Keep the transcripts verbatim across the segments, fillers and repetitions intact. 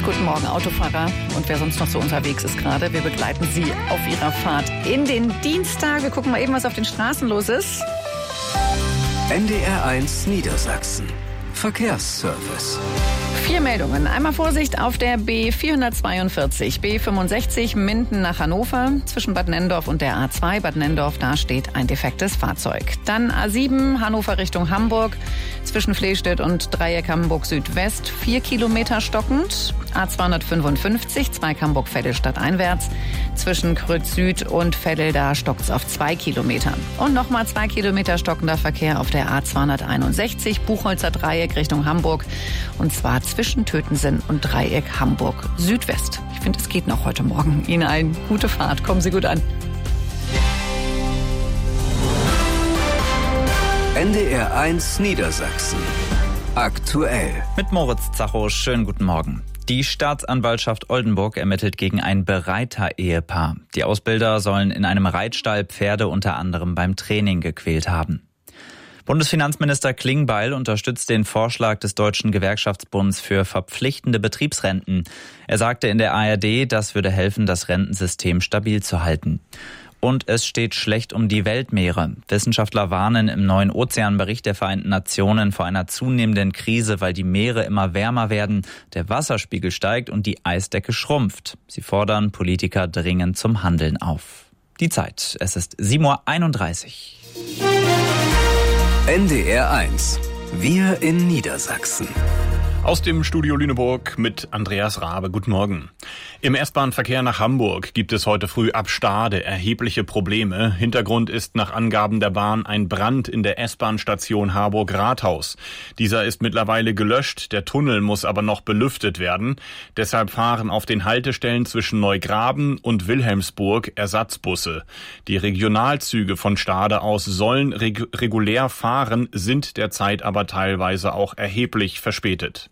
Guten Morgen, Autofahrer und wer sonst noch so unterwegs ist gerade. Wir begleiten Sie auf Ihrer Fahrt in den Dienstag. Wir gucken mal eben, was auf den Straßen los ist. N D R eins Niedersachsen. Verkehrsservice. Vier Meldungen. Einmal Vorsicht auf der B vierhundertzweiundvierzig, B fünfundsechzig Minden nach Hannover. Zwischen Bad Nennendorf und der A zwei Bad Nennendorf, da steht ein defektes Fahrzeug. Dann A sieben Hannover Richtung Hamburg. Zwischen Flehstedt und Dreieck Hamburg Südwest vier Kilometer stockend. A zweihundertfünfundfünfzig Zweig Hamburg-Vettelstadt einwärts. Zwischen Krötz Süd und Veddel, da stockt's auf zwei Kilometer. Und nochmal zwei Kilometer stockender Verkehr auf der A zweihunderteinundsechzig Buchholzer Dreieck Richtung Hamburg. Und zwar zwischen Tötensen und Dreieck Hamburg Südwest. Ich finde, es geht noch heute Morgen. Ihnen allen gute Fahrt. Kommen Sie gut an. N D R eins Niedersachsen. Aktuell. Mit Moritz Zacho, schönen guten Morgen. Die Staatsanwaltschaft Oldenburg ermittelt gegen ein Bereiter-Ehepaar. Die Ausbilder sollen in einem Reitstall Pferde unter anderem beim Training gequält haben. Bundesfinanzminister Klingbeil unterstützt den Vorschlag des Deutschen Gewerkschaftsbunds für verpflichtende Betriebsrenten. Er sagte in der A R D, das würde helfen, das Rentensystem stabil zu halten. Und es steht schlecht um die Weltmeere. Wissenschaftler warnen im neuen Ozeanbericht der Vereinten Nationen vor einer zunehmenden Krise, weil die Meere immer wärmer werden, der Wasserspiegel steigt und die Eisdecke schrumpft. Sie fordern Politiker dringend zum Handeln auf. Die Zeit, es ist sieben Uhr einunddreißig. N D R eins. Wir in Niedersachsen. Aus dem Studio Lüneburg mit Andreas Rabe. Guten Morgen. Im S-Bahn-Verkehr nach Hamburg gibt es heute früh ab Stade erhebliche Probleme. Hintergrund ist nach Angaben der Bahn ein Brand in der S-Bahn-Station Harburg-Rathaus. Dieser ist mittlerweile gelöscht, der Tunnel muss aber noch belüftet werden. Deshalb fahren auf den Haltestellen zwischen Neugraben und Wilhelmsburg Ersatzbusse. Die Regionalzüge von Stade aus sollen reg- regulär fahren, sind derzeit aber teilweise auch erheblich verspätet.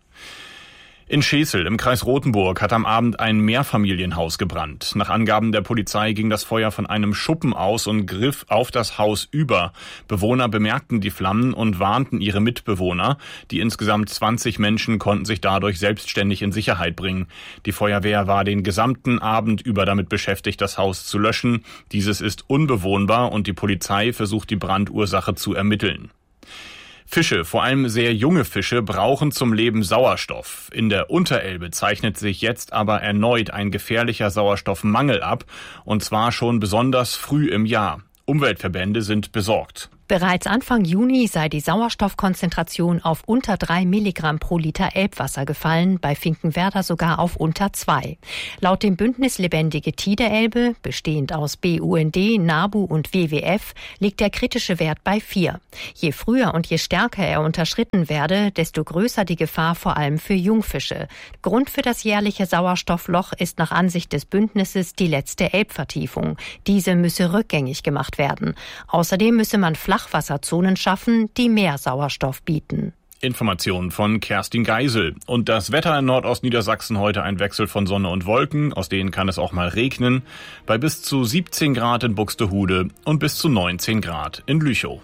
In Schesel im Kreis Rothenburg hat am Abend ein Mehrfamilienhaus gebrannt. Nach Angaben der Polizei ging das Feuer von einem Schuppen aus und griff auf das Haus über. Bewohner bemerkten die Flammen und warnten ihre Mitbewohner. Die insgesamt zwanzig Menschen konnten sich dadurch selbstständig in Sicherheit bringen. Die Feuerwehr war den gesamten Abend über damit beschäftigt, das Haus zu löschen. Dieses ist unbewohnbar und die Polizei versucht, die Brandursache zu ermitteln. Fische, vor allem sehr junge Fische, brauchen zum Leben Sauerstoff. In der Unterelbe zeichnet sich jetzt aber erneut ein gefährlicher Sauerstoffmangel ab, und zwar schon besonders früh im Jahr. Umweltverbände sind besorgt. Bereits Anfang Juni sei die Sauerstoffkonzentration auf unter drei Milligramm pro Liter Elbwasser gefallen, bei Finkenwerder sogar auf unter zwei. Laut dem Bündnis Lebendige Tideelbe, bestehend aus B U N D, NABU und W W F, liegt der kritische Wert bei vier. Je früher und je stärker er unterschritten werde, desto größer die Gefahr vor allem für Jungfische. Grund für das jährliche Sauerstoffloch ist nach Ansicht des Bündnisses die letzte Elbvertiefung. Diese müsse rückgängig gemacht werden. Außerdem müsse man Flachwasserzonen schaffen, die mehr Sauerstoff bieten. Informationen von Kerstin Geisel. Und das Wetter in Nordostniedersachsen heute ein Wechsel von Sonne und Wolken, aus denen kann es auch mal regnen, bei bis zu siebzehn Grad in Buxtehude und bis zu neunzehn Grad in Lüchow.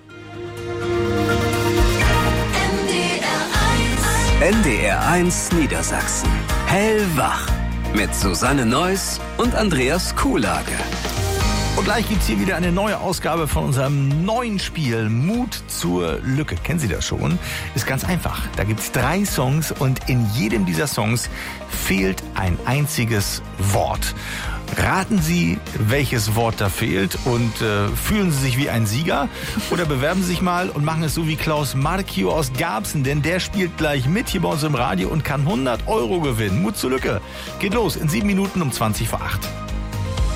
N D R eins Niedersachsen. Hellwach. Mit Susanne Neuss und Andreas Kuhlage. Und gleich gibt's hier wieder eine neue Ausgabe von unserem neuen Spiel Mut zur Lücke. Kennen Sie das schon? Ist ganz einfach. Da gibt's drei Songs und in jedem dieser Songs fehlt ein einziges Wort. Raten Sie, welches Wort da fehlt und äh, fühlen Sie sich wie ein Sieger oder bewerben Sie sich mal und machen es so wie Klaus Markio aus Garbsen, denn der spielt gleich mit hier bei uns im Radio und kann hundert Euro gewinnen. Mut zur Lücke. Geht los in sieben Minuten um zwanzig vor acht.